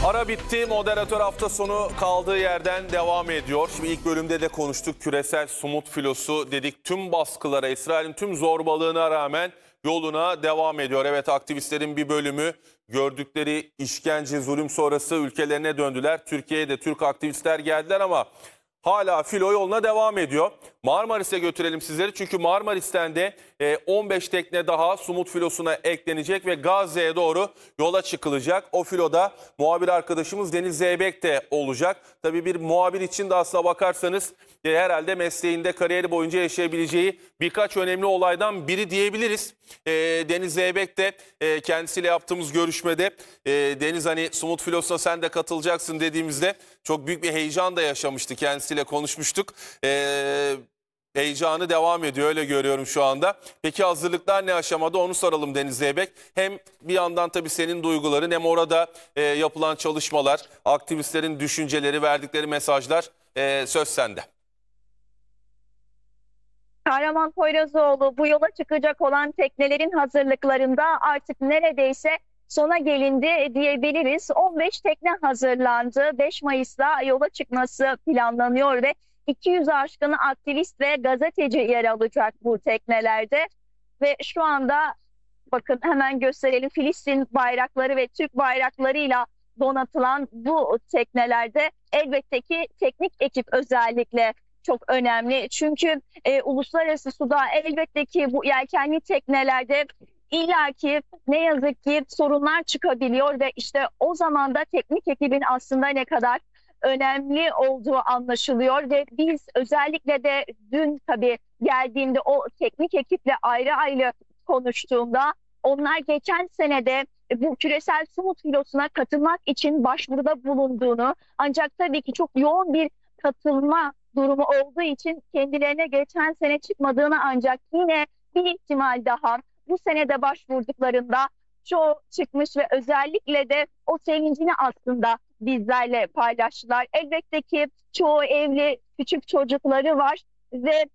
Ara bitti. Moderatör hafta sonu kaldığı yerden devam ediyor. Şimdi ilk bölümde de konuştuk. Küresel Sumut filosu dedik. Tüm baskılara, İsrail'in tüm zorbalığına rağmen yoluna devam ediyor. Evet, aktivistlerin bir bölümü gördükleri işkence, zulüm sonrası ülkelerine döndüler. Türkiye'ye de Türk aktivistler geldiler ama hala filo yoluna devam ediyor. Marmaris'e götürelim sizleri çünkü Marmaris'ten de 15 tekne daha Sumut filosuna eklenecek ve Gazze'ye doğru yola çıkılacak. O filoda muhabir arkadaşımız Deniz Zeybek de olacak. Tabii bir muhabir için de aslına bakarsanız herhalde mesleğinde kariyeri boyunca yaşayabileceği birkaç önemli olaydan biri diyebiliriz. Deniz Zeybek de kendisiyle yaptığımız görüşmede Deniz hani Sumut filosuna sen de katılacaksın dediğimizde çok büyük bir heyecan da yaşamıştı. Kendisiyle konuşmuştuk. Heyecanı devam ediyor, öyle görüyorum şu anda. Peki hazırlıklar ne aşamada, onu soralım Deniz Zeybek. Hem bir yandan tabii senin duyguların hem orada yapılan çalışmalar, aktivistlerin düşünceleri, verdikleri mesajlar, söz sende. Kahraman Poyrazoğlu, bu yola çıkacak olan teknelerin hazırlıklarında artık neredeyse sona gelindi diyebiliriz. 15 tekne hazırlandı. 5 Mayıs'ta yola çıkması planlanıyor ve 200 aşkın aktivist ve gazeteci yer alacak bu teknelerde. Ve şu anda bakın hemen gösterelim, Filistin bayrakları ve Türk bayraklarıyla donatılan bu teknelerde elbette ki teknik ekip özellikle çok önemli. Çünkü uluslararası suda elbette ki bu yelkenli teknelerde illaki ne yazık ki sorunlar çıkabiliyor ve işte o zaman da teknik ekibin aslında ne kadar önemli olduğu anlaşılıyor ve biz özellikle de dün tabii geldiğimde o teknik ekiple ayrı ayrı konuştuğumda onlar geçen senede bu küresel Sumut filosuna katılmak için başvuruda bulunduğunu, ancak tabii ki çok yoğun bir katılma durumu olduğu için kendilerine geçen sene çıkmadığını, ancak yine bir ihtimal daha bu senede başvurduklarında çoğu çıkmış ve özellikle de o sevincini aslında bizlerle paylaştılar. Elbette ki çoğu evli, küçük çocukları var ve